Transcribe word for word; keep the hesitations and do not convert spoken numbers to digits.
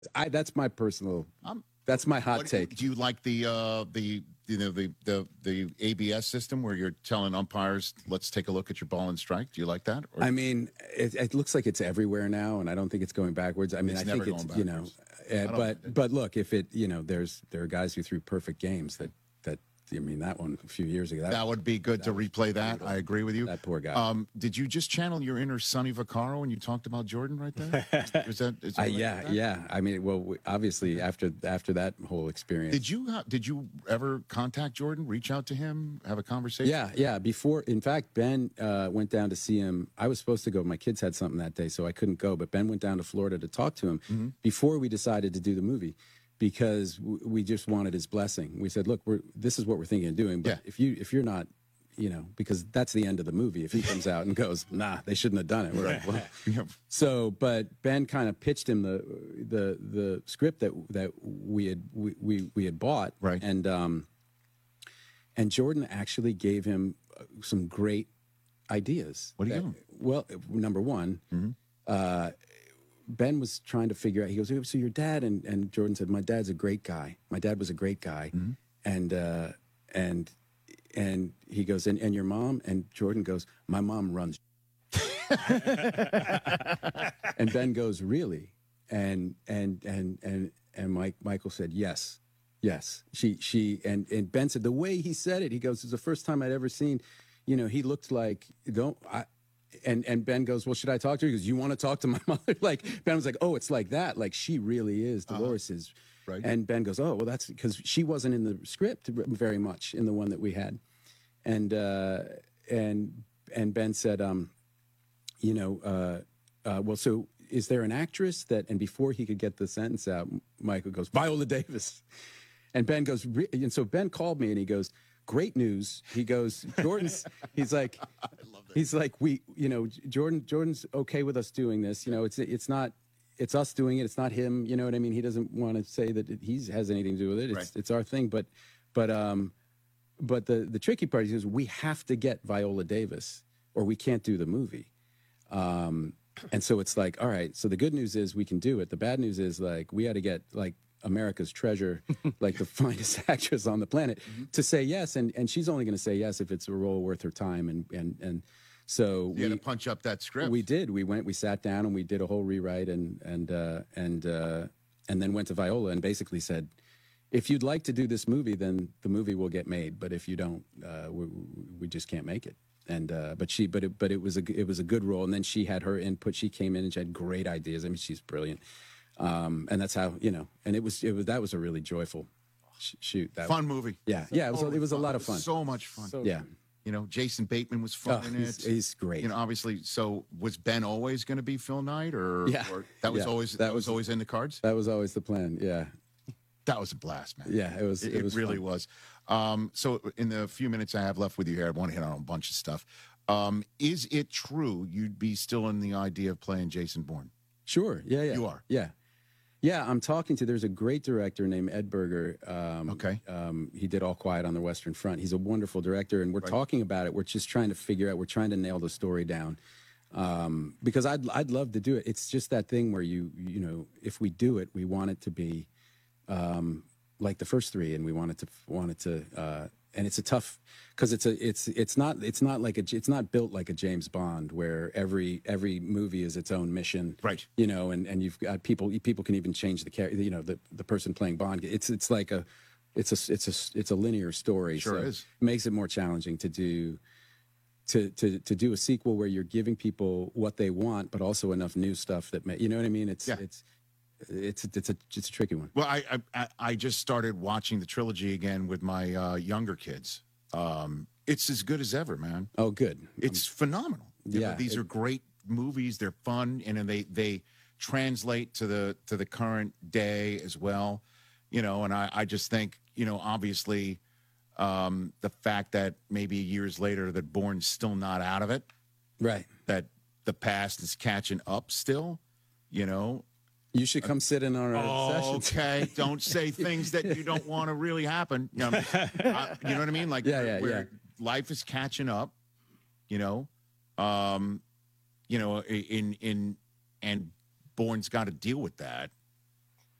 I that's my personal. Um, That's my hot what, take. do you like the uh, the you know the, the the A B S system where you're telling umpires, let's take a look at your ball and strike? Do you like that? Or I mean, it, it looks like it's everywhere now, and I don't think it's going backwards. I mean, It's I never think it's going you know, backwards. uh, don't mind but it. but look, if it you know, there's there are guys who threw perfect games that that I mean that one a few years ago. That, that would be good to replay that. I agree with you. that poor guy. Um, did you just channel your inner Sonny Vaccaro when you talked about Jordan right there? Is that, is I, that yeah, that? yeah. I mean, well, we, obviously after after that whole experience. Did you uh, did you ever contact Jordan? Reach out to him? Have a conversation? Yeah, yeah. Before, in fact, Ben uh, went down to see him. I was supposed to go. My kids had something that day, so I couldn't go. But Ben went down to Florida to talk to him Mm-hmm. before we decided to do the movie, because w- we just wanted his blessing. We said, "Look, we're this is what we're thinking of doing. But Yeah. if you if you're not, you know, because that's the end of the movie. If he comes out and goes, nah, they shouldn't have done it. We're like, well. Yeah. So, but Ben kind of pitched him the the the script that that we had we we, we had bought, Right. and um, and Jordan actually gave him uh, some great ideas. What do you that- give him? Well, number one, uh, Ben was trying to figure out. He goes, "So your dad?" And and Jordan said, "My dad's a great guy. My dad was a great guy." And uh, and and he goes, and, and your mom? And Jordan goes, "My mom runs." And Ben goes, "Really?" And and and and and Mike Michael said, "Yes, yes." She she and and Ben said the way he said it, he goes, "It's the first time I'd ever seen." You know, he looked like don't I. And and Ben goes, "Well, should I talk to her?" He goes, "You want to talk to my mother?" Like Ben was like, "Oh, it's like that. Like she really is. Dolores is." Right. And Ben goes, "Oh, well, that's because she wasn't in the script very much in the one that we had." And uh, and and Ben said, um, "You know, uh, uh, well, so is there an actress that?" And before he could get the sentence out, Michael goes, "Viola Davis." And Ben goes, "Re-" and so Ben called me and he goes, "Great news." He goes, "Jordan's." He's like, he's like, "We, you know, Jordan, Jordan's okay with us doing this. You know, it's it's not." It's us doing it. It's not him. You know what I mean? He doesn't want to say that he has anything to do with it. It's Right. it's our thing. But but um, but the the tricky part is we have to get Viola Davis or we can't do the movie. Um, and so it's like, all right. So the good news is we can do it. The bad news is like we had to get like America's treasure, like the finest actress on the planet, to say yes. And and she's only going to say yes if it's a role worth her time. And and and so You we had to punch up that script. we did. We went. We sat down and we did a whole rewrite and and uh, and uh, and then went to Viola and basically said, if you'd like to do this movie, then the movie will get made. But if you don't, uh, we, we just can't make it. And uh, but she, but it, but it was a it was a good role. And then she had her input. She came in and she had great ideas. I mean, she's brilliant. Um, and that's how you know. And it was it was that was a really joyful sh- shoot. That Fun movie. Yeah, yeah. It was a, it was a lot of fun. So much fun. So Yeah. You know, Jason Bateman was fun Oh, in he's, it. he's great. You know, obviously. So was Ben always going to be Phil Knight, or, Yeah. or that was Yeah. always that, That was was- always in the cards? That was always the plan. Yeah, That was a blast, man. yeah. It was. It, It, it was really fun. was. Um, so, in the few minutes I have left with you here, I want to hit on a bunch of stuff. Um, is it true you'd be still in the idea of playing Jason Bourne? Sure. Yeah, yeah. You are? Yeah. Yeah, I'm talking to, there's a great director named Ed Berger. Um, Okay. Um, he did All Quiet on the Western Front. He's a wonderful director, and we're Right. talking about it. We're just trying to figure out, we're trying to nail the story down. Um, because I'd, I'd love to do it. It's just that thing where you, you know, if we do it, we want it to be um, like the first three, and we want it to, want it to, uh, and it's a tough, because it's a it's it's not it's not like a it's not built like a James Bond where every every movie is its own mission, Right. You know, and, and you've got people people can even change the character, you know, the, the person playing Bond. It's it's like a it's a it's a it's a linear story. Sure so is. It makes it more challenging to do to to to do a sequel where you're giving people what they want, but also enough new stuff that may, you know what I mean? It's Yeah. it's it's it's a it's a tricky one. Well, I, I- I I just started watching the trilogy again with my uh, younger kids. Um, it's as good as ever, man. Oh, good. It's phenomenal. You know, yeah, these it- are great movies. They're fun, and then they they translate to the to the current day as well. You know, and I I just think, you know, obviously, um, the fact that maybe years later that Bourne's still not out of it, Right. that the past is catching up still. You know, You should come sit in on our Oh, sessions. okay. Don't say things that you don't want to really happen. You know, uh, you know what I mean? Like, Yeah, yeah, where yeah. life is catching up. You know, um, you know, in in and Bourne's got to deal with that.